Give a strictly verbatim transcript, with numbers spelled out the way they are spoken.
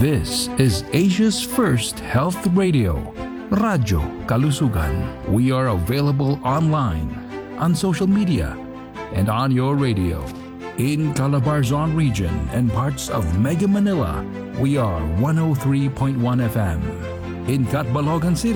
This is Asia's first health radio, Radyo Kalusugan. We are available online, on social media, and on your radio. In Calabarzon region and parts of Mega Manila, we are one oh three point one F M. In Catbalogan City,